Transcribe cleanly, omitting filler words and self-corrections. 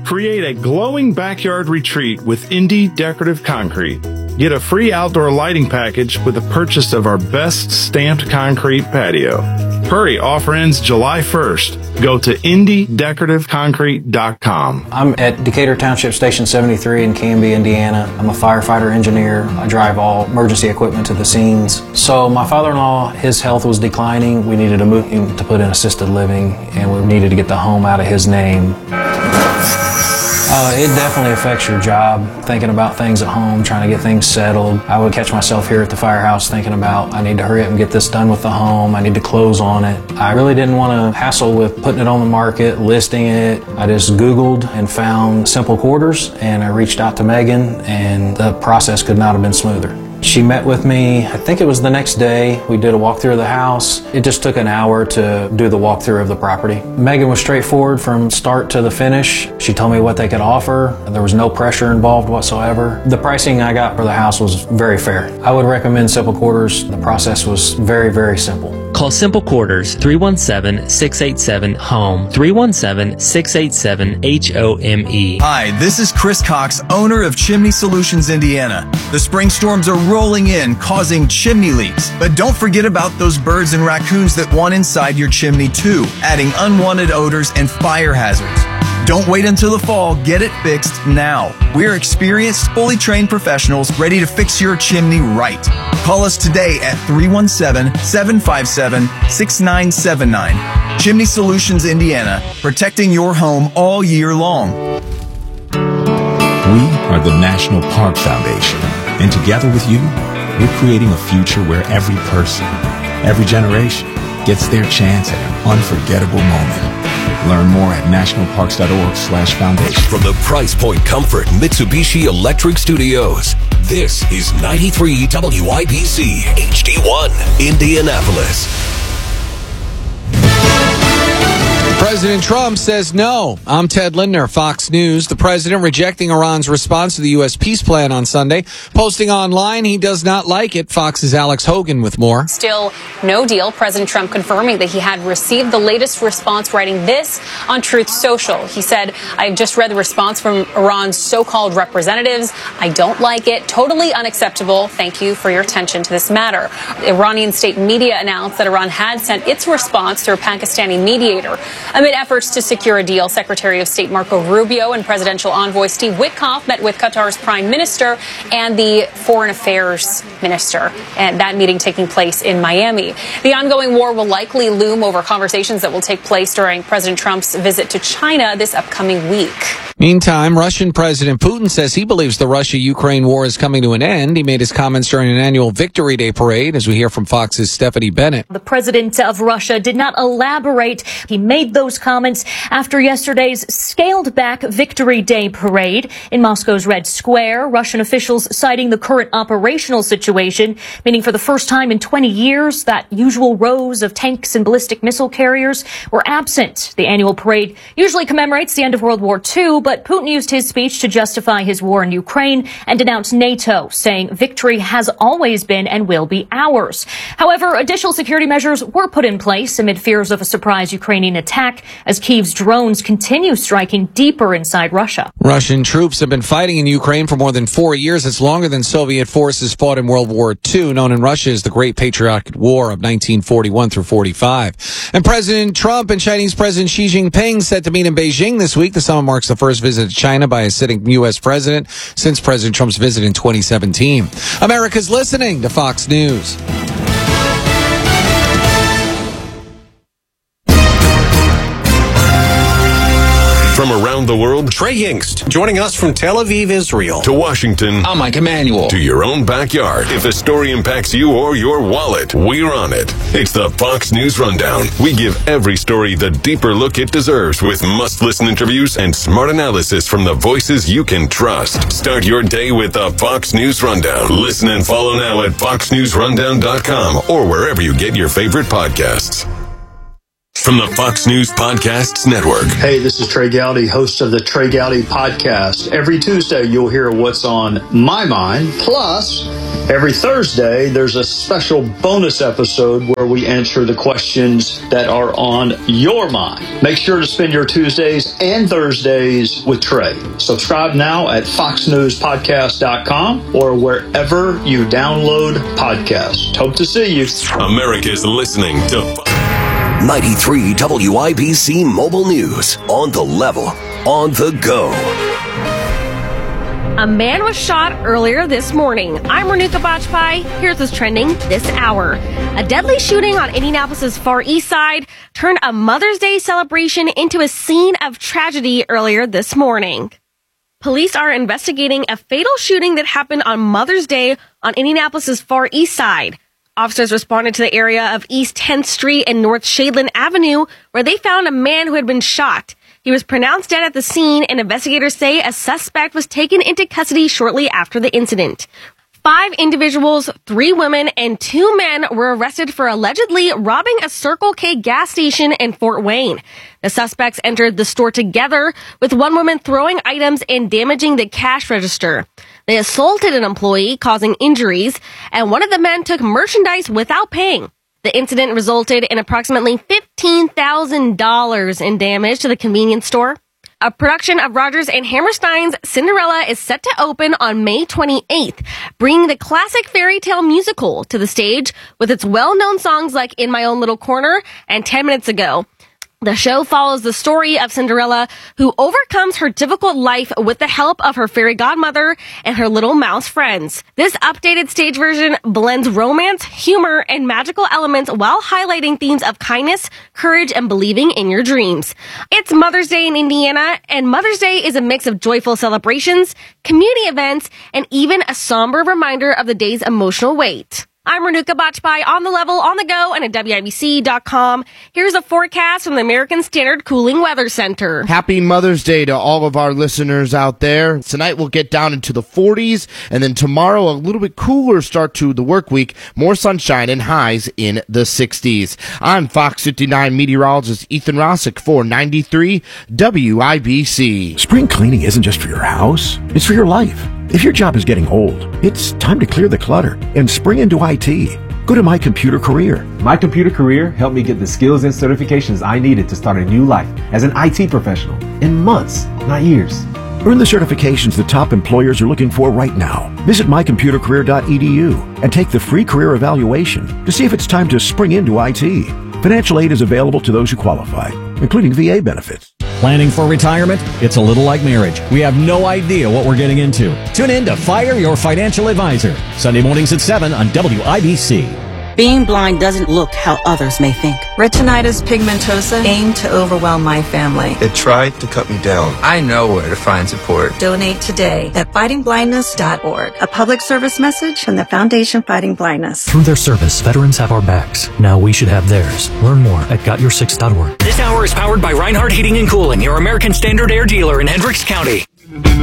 Create a glowing backyard retreat with Indy Decorative Concrete. Get a free outdoor lighting package with the purchase of our best stamped concrete patio. Hurry, offer ends July 1st. Go to IndyDecorativeConcrete.com. I'm at Decatur Township Station 73 in Canby, Indiana. I'm a firefighter engineer. I drive all emergency equipment to the scenes. So my father-in-law, his health was declining. We needed to move him to put in assisted living, and we needed to get the home out of his name. It definitely affects your job, thinking about things at home, trying to get things settled. I would catch myself here at the firehouse thinking about, I need to hurry up and get this done with the home. I need to close on it. I really didn't want to hassle with putting it on the market, listing it. I just Googled and found Simple Quarters, and I reached out to Megan, and the process could not have been smoother. She met with me, I think it was the next day. We did a walkthrough of the house. It just took an hour to do the walkthrough of the property. Megan was straightforward from start to the finish. She told me what they could offer. There was no pressure involved whatsoever. The pricing I got for the house was very fair. I would recommend Simple Quarters. The process was very, very simple. Call Simple Quarters 317-687-HOME, 317-687-HOME. Hi, this is Chris Cox, owner of Chimney Solutions Indiana. The spring storms are rolling in, causing chimney leaks. But don't forget about those birds and raccoons that want inside your chimney too, adding unwanted odors and fire hazards. Don't wait until the fall. Get it fixed now. We're experienced, fully trained professionals ready to fix your chimney right. Call us today at 317-757-6979. Chimney Solutions Indiana, protecting your home all year long. We are the National Park Foundation, and together with you, we're creating a future where every person, every generation gets their chance at an unforgettable moment. Learn more at nationalparks.org/foundation. From the Price Point Comfort Mitsubishi Electric Studios, this is 93 WIBC HD1, Indianapolis. President Trump says no. I'm Ted Lindner, Fox News. The president rejecting Iran's response to the U.S. peace plan on Sunday. Posting online he does not like it. Fox's Alex Hogan with more. Still no deal. President Trump confirming that he had received the latest response, writing this on Truth Social. He said, I've just read the response from Iran's so-called representatives. I don't like it. Totally unacceptable. Thank you for your attention to this matter. Iranian state media announced that Iran had sent its response through a Pakistani mediator. Amid efforts to secure a deal, Secretary of State Marco Rubio and Presidential Envoy Steve Witkoff met with Qatar's Prime Minister and the Foreign Affairs Minister, and that meeting taking place in Miami. The ongoing war will likely loom over conversations that will take place during President Trump's visit to China this upcoming week. Meantime, Russian President Putin says he believes the Russia-Ukraine war is coming to an end. He made his comments during an annual Victory Day parade, as we hear from Fox's Stephanie Bennett. The president of Russia did not elaborate. He made those comments after yesterday's scaled-back Victory Day parade in Moscow's Red Square. Russian officials citing the current operational situation, meaning for the first time in 20 years that usual rows of tanks and ballistic missile carriers were absent. The annual parade usually commemorates the end of World War II, but Putin used his speech to justify his war in Ukraine and denounce NATO, saying victory has always been and will be ours. However, additional security measures were put in place amid fears of a surprise Ukrainian attack as Kyiv's drones continue striking deeper inside Russia. Russian troops have been fighting in Ukraine for more than 4 years. It's longer than Soviet forces fought in World War II, known in Russia as the Great Patriotic War of 1941 through 45. And President Trump and Chinese President Xi Jinping set to meet in Beijing this week. The summit marks the first visit to China by a sitting U.S. president since President Trump's visit in 2017. America's listening to Fox News. From around the world, Trey Yingst, joining us from Tel Aviv, Israel, to Washington, I'm Mike Emanuel, to your own backyard. If a story impacts you or your wallet, we're on it. It's the Fox News Rundown. We give every story the deeper look it deserves with must-listen interviews and smart analysis from the voices you can trust. Start your day with the Fox News Rundown. Listen and follow now at foxnewsrundown.com or wherever you get your favorite podcasts. From the Fox News Podcasts Network. Hey, this is Trey Gowdy, host of the Trey Gowdy Podcast. Every Tuesday, you'll hear what's on my mind. Plus, Every Thursday, there's a special bonus episode where we answer the questions that are on your mind. Make sure to spend your Tuesdays and Thursdays with Trey. Subscribe now at foxnewspodcast.com or wherever you download podcasts. Hope to see you. America's listening to 93 WIBC Mobile News. On the level, on the go. A man was shot earlier this morning. I'm Renuka Bajpai. Here's what's trending this hour. A deadly shooting on Indianapolis's Far East Side turned a Mother's Day celebration into a scene of tragedy earlier this morning. Police are investigating a fatal shooting that happened on Mother's Day on Indianapolis's Far East Side. Officers responded to the area of East 10th Street and North Shadeland Avenue, where they found a man who had been shot. He was pronounced dead at the scene, and investigators say a suspect was taken into custody shortly after the incident. 5 individuals, 3 women, and 2 men were arrested for allegedly robbing a Circle K gas station in Fort Wayne. The suspects entered the store together, with one woman throwing items and damaging the cash register. They assaulted an employee, causing injuries, and one of the men took merchandise without paying. The incident resulted in approximately $15,000 in damage to the convenience store. A production of Rodgers and Hammerstein's Cinderella is set to open on May 28th, bringing the classic fairy tale musical to the stage with its well-known songs like In My Own Little Corner and 10 Minutes Ago. The show follows the story of Cinderella, who overcomes her difficult life with the help of her fairy godmother and her little mouse friends. This updated stage version blends romance, humor, and magical elements while highlighting themes of kindness, courage, and believing in your dreams. It's Mother's Day in Indiana, and Mother's Day is a mix of joyful celebrations, community events, and even a somber reminder of the day's emotional weight. I'm Renuka Bajpai, on the level, on the go, and at WIBC.com. Here's a forecast from the American Standard Cooling Weather Center. Happy Mother's Day to all of our listeners out there. Tonight we'll get down into the 40s, and then tomorrow a little bit cooler start to the work week. More sunshine and highs in the 60s. I'm Fox 59 meteorologist Ethan Rossick for 93 WIBC. Spring cleaning isn't just for your house, it's for your life. If your job is getting old, it's time to clear the clutter and spring into IT. Go to My Computer Career. My Computer Career helped me get the skills and certifications I needed to start a new life as an IT professional in months, not years. Earn the certifications the top employers are looking for right now. Visit mycomputercareer.edu and take the free career evaluation to see if it's time to spring into IT. Financial aid is available to those who qualify, including VA benefits. Planning for retirement? It's a little like marriage. We have no idea what we're getting into. Tune in to Fire Your Financial Advisor, Sunday mornings at 7 on WIBC. Being blind doesn't look how others may think. Retinitis pigmentosa aimed to overwhelm my family. It tried to cut me down. I know where to find support. Donate today at fightingblindness.org. A public service message from the Foundation Fighting Blindness. Through their service, veterans have our backs. Now we should have theirs. Learn more at gotyoursix.org. This hour is powered by Reinhardt Heating and Cooling, your American Standard Air dealer in Hendricks County.